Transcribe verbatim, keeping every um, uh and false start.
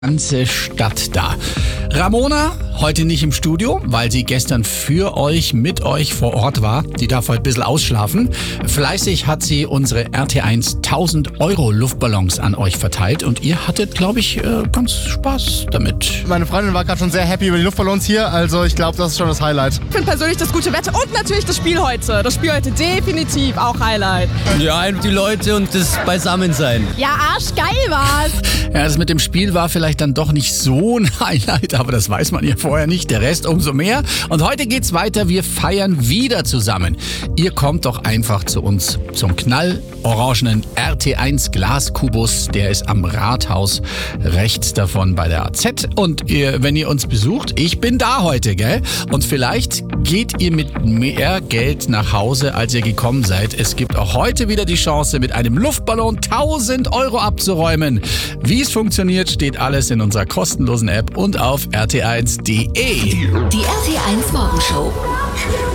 Ganze Stadt da. Ramona, heute nicht im Studio, weil sie gestern für euch, mit euch vor Ort war. Die darf heute ein bisschen ausschlafen. Fleißig hat sie unsere R T eins tausend Euro Luftballons an euch verteilt und ihr hattet, glaube ich, äh, ganz Spaß damit. Meine Freundin war gerade schon sehr happy über die Luftballons hier, also ich glaube, das ist schon das Highlight. Ich finde persönlich das gute Wetter und natürlich das Spiel heute. Das Spiel heute definitiv auch Highlight. Ja, die Leute und das Beisammensein. Ja, arschgeil war's. Ja, das mit dem Spiel war vielleicht dann doch nicht so ein Highlight, aber das weiß man ja vorher nicht. Der Rest umso mehr. Und heute geht's weiter. Wir feiern wieder zusammen. Ihr kommt doch einfach zu uns zum knallorangenen R T eins Glaskubus. Der ist am Rathaus rechts davon bei der A Z. Und ihr, wenn ihr uns besucht, ich bin da heute, gell? Und vielleicht geht ihr mit mehr Geld nach Hause, als ihr gekommen seid. Es gibt auch heute wieder die Chance, mit einem Luftballon tausend Euro abzuräumen. Wie es funktioniert, steht alles in unserer kostenlosen App und auf r t eins punkt d e. Die R T eins Morgenshow.